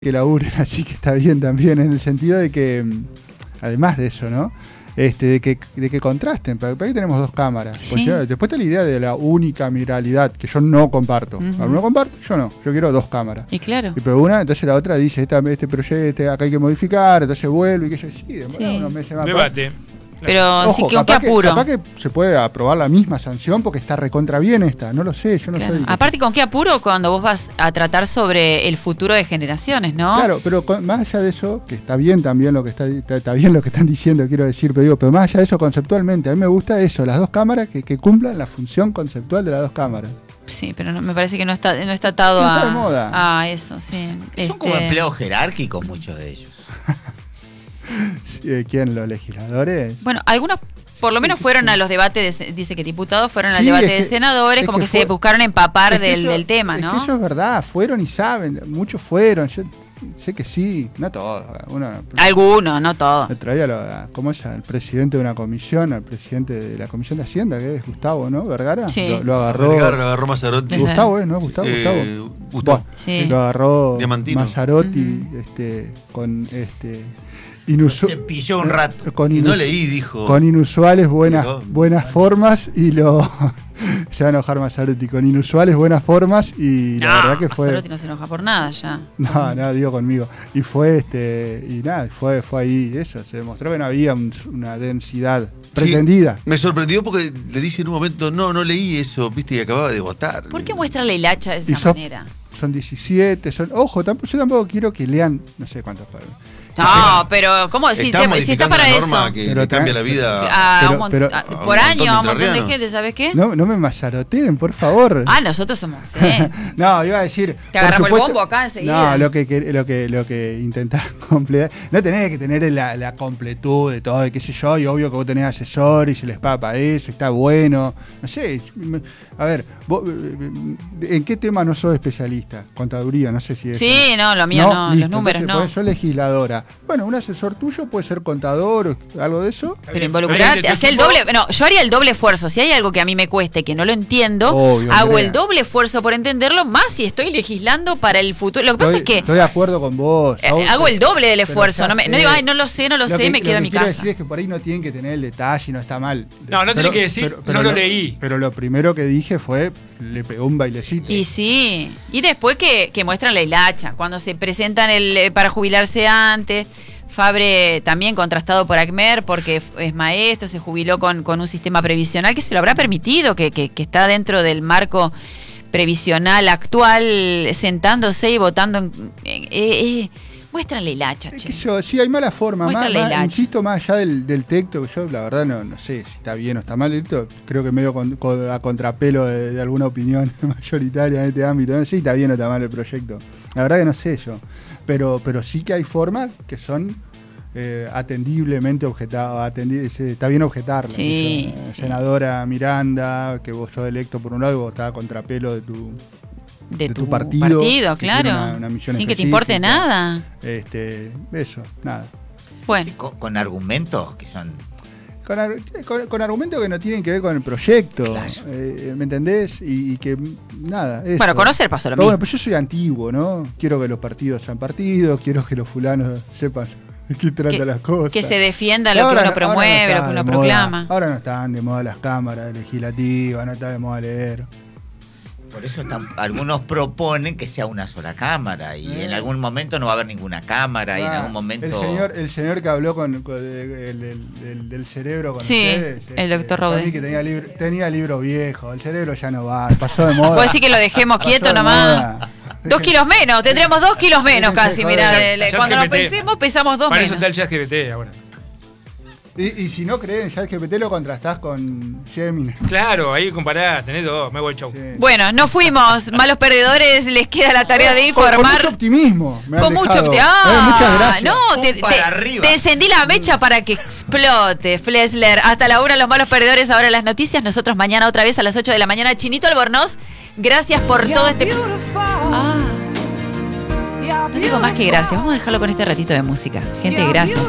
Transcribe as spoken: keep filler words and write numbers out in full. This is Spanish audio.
que laburen, así que está bien también, en el sentido de que, además de eso, ¿no? Este, de que, de que contrasten, para que tenemos dos cámaras. Sí. Pues, después está la idea de la unicameralidad, que yo no comparto. Uh-huh. No comparto, yo no, yo quiero dos cámaras. Y claro. Y pero una, entonces la otra dice, esta, este proyecto acá hay que modificar, entonces vuelve y que yo, sí, demora Sí. unos meses más. Debate. Pero Ojo, sí, que, ¿con qué capaz apuro? Que, capaz que se puede aprobar la misma sanción porque está recontra bien esta, no lo sé, yo no Claro. soy... Aparte, ¿con qué apuro cuando vos vas a tratar sobre el futuro de generaciones, no? Claro, pero con, más allá de eso, que está bien también lo que está, está, está bien lo que están diciendo, quiero decir, pero digo, pero más allá de eso conceptualmente, a mí me gusta eso, las dos cámaras que, que cumplan la función conceptual de las dos cámaras. Sí, pero no, me parece que no está, no está atado No está a, de moda. a eso, sí. Son Este, como empleos jerárquicos muchos de ellos. ¿Quién? ¿Los legisladores? Bueno, algunos por lo menos fueron a los debates, de, dice que diputados fueron al Sí, debate es que- de senadores, es como que que, se fue- buscaron empapar Es que del, eso- del tema, es ¿no? que eso es verdad, fueron y saben, muchos fueron, yo sé que sí, no todos. Uno, Algunos, no todos. el otro día, lo, ¿cómo es? El presidente de una comisión, el presidente de la Comisión de Hacienda, que es Gustavo, ¿no? Vergara, Sí. lo, lo agarró. Vergara, lo agarró Mazzarotti. Esa- Gustavo, ¿eh? ¿No? Gustavo, Eh, Gustavo. Gustavo. Bueno, Sí. lo agarró Diamantino. Mazzarotti, Ujú. este, con este inusu- Se pilló un rato. con, Y inu- no leí, dijo. con inusuales buenas Dijo. buenas formas y lo se va a enojar Mazzarotti con inusuales buenas formas y la No, verdad que fue Mazzarotti no se enoja por nada ya. no, no, digo conmigo. Y fue este y nada, fue fue ahí eso, se demostró que no había un- una densidad pretendida. Sí, me sorprendió porque le dije en un momento, no, no leí eso, viste, y acababa de votar. ¿Por qué muestra la hilacha de Y esa sos- manera? Son diecisiete, son ojo, tampoco, yo tampoco quiero que lean, no sé cuántas palabras. No, pero ¿cómo? Si, Está te- si modificando está para una eso. norma que Pero le cambia tra- la vida. A Pero- un mon- pero- a- a un por año montón de a un montón de entrerrianos. gente, ¿sabes qué? No, no me mazaroteen, por favor. Ah, nosotros somos, ¿eh? No, iba a decir. Te por agarramos el supuesto- bombo acá enseguida. No, lo que, que- lo que lo que intentás completar. No tenés que tener la, la completud de todo, de qué sé yo, y obvio que vos tenés asesor y se les paga para eso, está bueno. No sé, me- a ver, vos, eh, ¿en qué tema no sos especialista? Contaduría, no sé si es. Sí, no, lo mío no, listo, los números entonces, no. pues, sos legisladora. Bueno, un asesor tuyo puede ser contador o algo de eso. Pero involucrate, hacer el doble. No, yo haría el doble esfuerzo. Si hay algo que a mí me cueste, que no lo entiendo, Obvio, hago Andrea. el doble esfuerzo por entenderlo, más si estoy legislando para el futuro. Lo que pasa Estoy, es que estoy de acuerdo con vos. eh, Raúl, hago el doble del pero esfuerzo. ya No, me, no sé. digo, ay, no lo sé, no lo, sé, que- me quedo lo en que mi quiero casa. decir es que por ahí no tienen que tener el detalle y no está mal. No, no tiene que decir, no lo leí. Pero lo primero que dije fue, le pegó un bailecito. Y sí, y después que, que muestran la hilacha, cuando se presentan el eh, para jubilarse antes. Fabre también contrastado por ACMER porque f- es maestro, se jubiló con, con un sistema previsional que se lo habrá permitido, que, que, que está dentro del marco previsional actual, sentándose y votando. En, eh, eh, muestran la hilacha, Es che. que yo, sí, hay mala forma. Más, Muéstrale más- el hacha. insisto, más allá del, del texto, que yo la verdad no, no sé si está bien o está mal. Esto creo que medio con- con- a contrapelo de, de alguna opinión mayoritaria en este ámbito. No sé si está bien o está mal el proyecto. La verdad que no sé yo. Pero, pero sí que hay formas que son eh, atendiblemente objetadas. Atendi- se- está bien objetarlas. Sí, ¿viste? sí. Senadora Miranda, que vos sos electo por un lado y vos estás a contrapelo de tu, de, de tu, tu partido, partido, que claro. tiene una- una misión Sin que te importe específica. nada. este, eso, nada. Bueno, Con, con argumentos que son. Con, ar- con- con argumentos que no tienen que ver con el proyecto, Claro. eh, ¿me entendés? Y, y que nada. Eso. bueno, conocer pasó lo Pero bueno, mismo. pues yo soy antiguo, ¿no? Quiero que los partidos sean partidos, quiero que los fulanos sepan de qué trata Que- las cosas. Que se defienda lo que Ahora uno no- promueve, ahora no lo está que uno de moda. proclama. Ahora no están de moda las cámaras legislativas, no está de moda leer. Por eso están- algunos proponen que sea una sola cámara y Eh. en algún momento no va a haber ninguna cámara y en Ah, algún momento. El señor, el señor que habló con, con el, el- el- el- del cerebro con Sí, ustedes, el doctor para Raude. mí que tenía libro, tenía libro viejo, el cerebro ya no va, pasó de moda. Puedo decir que lo dejemos Pasó quieto de nomás. moda. Dos kilos menos, tendríamos dos kilos menos Déjense casi, joder. mirá. Chat- de- Cuando nos ChatGPT. pensemos, pesamos dos Para eso menos. está el chat G P T ahora. Y, y si no creen, ya G P T lo contrastás con Gemini. Claro, ahí comparás, tenés dos, me hago el show. Sí. Bueno, no fuimos malos perdedores, les queda la tarea de Con- Con mucho informar. optimismo. me han Con mucho dejado. optimismo. Eh, Ah, muchas gracias. no, te, Pum para te- arriba. te encendí la mecha para que explote, Flesler. Hasta la una, los malos perdedores, ahora las noticias. Nosotros mañana otra vez a las ocho de la mañana. Chinito Albornoz, gracias por todo este. Ah, no digo más que gracias. Vamos a dejarlo con este ratito de música. Gente, gracias.